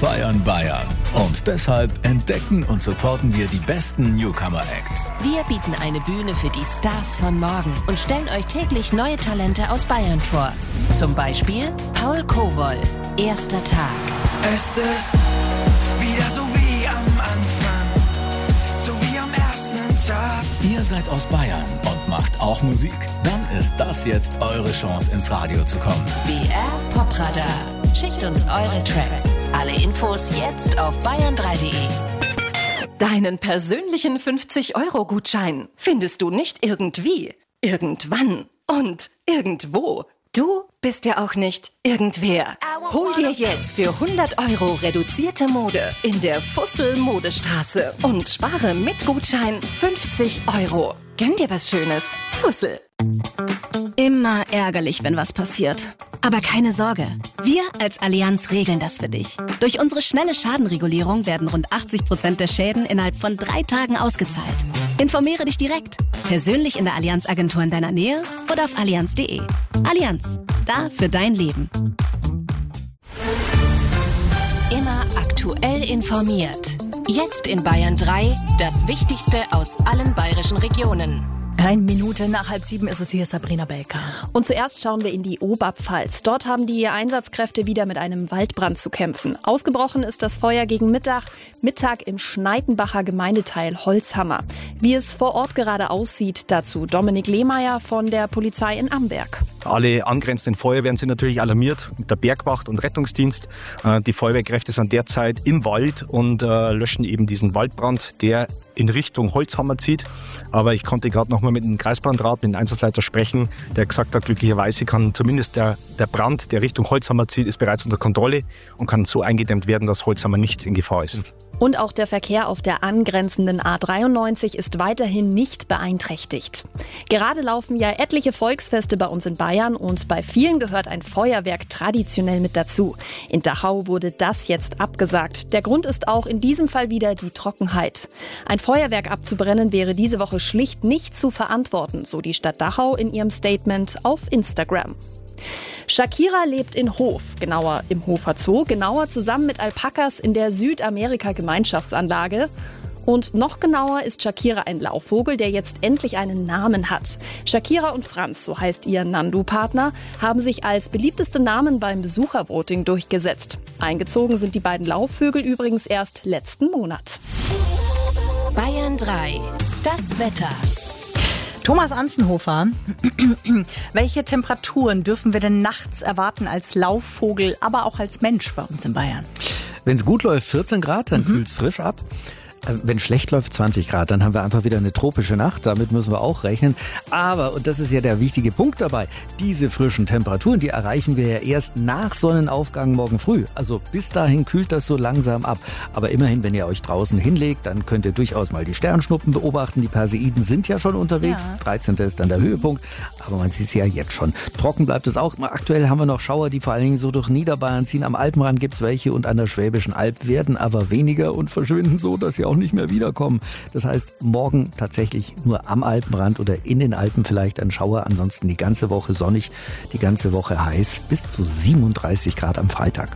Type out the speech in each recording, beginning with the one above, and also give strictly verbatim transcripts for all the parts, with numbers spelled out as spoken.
feiern Bayern. Und deshalb entdecken und supporten wir die besten Newcomer-Acts. Wir bieten eine Bühne für die Stars von morgen und stellen euch täglich neue Talente aus Bayern vor. Zum Beispiel Paul Kowol, Erster Tag. Es ist wieder so wie am Anfang, so wie am ersten Tag. Ihr seid aus Bayern und macht auch Musik? Dann ist das jetzt eure Chance, ins Radio zu kommen. B R Popradar. Schickt uns eure Tracks. Alle Infos jetzt auf bayern drei punkt de. Deinen persönlichen fünfzig-Euro-Gutschein findest du nicht irgendwie, irgendwann und irgendwo. Du bist ja auch nicht irgendwer. Hol dir jetzt für hundert Euro reduzierte Mode in der Fussel Modestraße und spare mit Gutschein fünfzig Euro. Gönn dir was Schönes. Fussel. Immer ärgerlich, wenn was passiert. Aber keine Sorge, wir als Allianz regeln das für dich. Durch unsere schnelle Schadenregulierung werden rund achtzig Prozent der Schäden innerhalb von drei Tagen ausgezahlt. Informiere dich direkt, persönlich in der Allianz-Agentur in deiner Nähe oder auf allianz punkt de. Allianz, da für dein Leben. Immer aktuell informiert. Jetzt in Bayern drei, das Wichtigste aus allen bayerischen Regionen. Eine Minute nach halb sieben ist es hier, Sabrina Belka. Und zuerst schauen wir in die Oberpfalz. Dort haben die Einsatzkräfte wieder mit einem Waldbrand zu kämpfen. Ausgebrochen ist das Feuer gegen Mittag, Mittag im Schneidenbacher Gemeindeteil Holzhammer. Wie es vor Ort gerade aussieht, dazu Dominik Lehmeier von der Polizei in Amberg. Alle angrenzenden Feuerwehren sind natürlich alarmiert, der Bergwacht und Rettungsdienst. Die Feuerwehrkräfte sind derzeit im Wald und löschen eben diesen Waldbrand, der in Richtung Holzhammer zieht. Aber ich konnte gerade noch mal mit dem Kreisbrandrat, mit dem Einsatzleiter sprechen, der gesagt hat, glücklicherweise kann zumindest der, der Brand, der Richtung Holzhammer zieht, ist bereits unter Kontrolle und kann so eingedämmt werden, dass Holzhammer nicht in Gefahr ist. Und auch der Verkehr auf der angrenzenden A dreiundneunzig ist weiterhin nicht beeinträchtigt. Gerade laufen ja etliche Volksfeste bei uns in Bayern und bei vielen gehört ein Feuerwerk traditionell mit dazu. In Dachau wurde das jetzt abgesagt. Der Grund ist auch in diesem Fall wieder die Trockenheit. Ein Feuerwerk abzubrennen wäre diese Woche schlicht nicht zu verantworten, so die Stadt Dachau in ihrem Statement auf Instagram. Shakira lebt in Hof, genauer im Hofer Zoo, genauer zusammen mit Alpakas in der Südamerika-Gemeinschaftsanlage. Und noch genauer ist Shakira ein Laufvogel, der jetzt endlich einen Namen hat. Shakira und Franz, so heißt ihr Nandu-Partner, haben sich als beliebteste Namen beim Besuchervoting durchgesetzt. Eingezogen sind die beiden Laufvögel übrigens erst letzten Monat. Bayern drei. Das Wetter. Thomas Anzenhofer, welche Temperaturen dürfen wir denn nachts erwarten als Laufvogel, aber auch als Mensch bei uns in Bayern? Wenn es gut läuft, vierzehn Grad, dann mhm. kühlt es frisch ab. Wenn schlecht läuft, zwanzig Grad, dann haben wir einfach wieder eine tropische Nacht, damit müssen wir auch rechnen. Aber, und das ist ja der wichtige Punkt dabei, diese frischen Temperaturen, die erreichen wir ja erst nach Sonnenaufgang morgen früh. Also bis dahin kühlt das so langsam ab. Aber immerhin, wenn ihr euch draußen hinlegt, dann könnt ihr durchaus mal die Sternschnuppen beobachten. Die Perseiden sind ja schon unterwegs, ja. dreizehnter ist dann der Höhepunkt, aber man sieht es ja jetzt schon. Trocken bleibt es auch. Aktuell haben wir noch Schauer, die vor allen Dingen so durch Niederbayern ziehen. Am Alpenrand gibt es welche und an der Schwäbischen Alb werden aber weniger und verschwinden so, dass sie auch nicht mehr wiederkommen. Das heißt, morgen tatsächlich nur am Alpenrand oder in den Alpen vielleicht ein Schauer. Ansonsten die ganze Woche sonnig, die ganze Woche heiß, bis zu siebenunddreißig Grad am Freitag.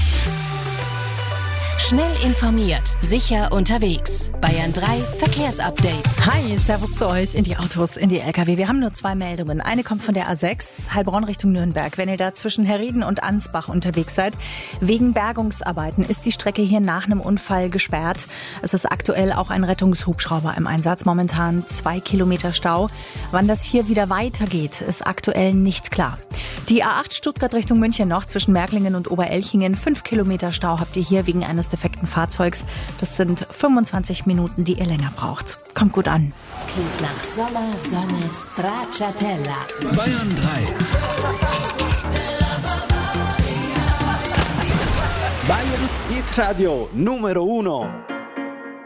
Schnell informiert, sicher unterwegs. Bayern drei Verkehrsupdate. Hi, servus zu euch in die Autos, in die L K W. Wir haben nur zwei Meldungen. Eine kommt von der A sechs, Heilbronn Richtung Nürnberg. Wenn ihr da zwischen Herrieden und Ansbach unterwegs seid, wegen Bergungsarbeiten ist die Strecke hier nach einem Unfall gesperrt. Es ist aktuell auch ein Rettungshubschrauber im Einsatz. Momentan zwei Kilometer Stau. Wann das hier wieder weitergeht, ist aktuell nicht klar. Die A acht Stuttgart Richtung München noch zwischen Merklingen und Oberelchingen. Fünf Kilometer Stau habt ihr hier wegen eines defekten Fahrzeugs. Das sind fünfundzwanzig Minuten, die ihr länger braucht. Kommt gut an. Klingt nach Sommer, Sonne, Stracciatella. Bayern drei. Bayerns Hit Radio Numero Uno.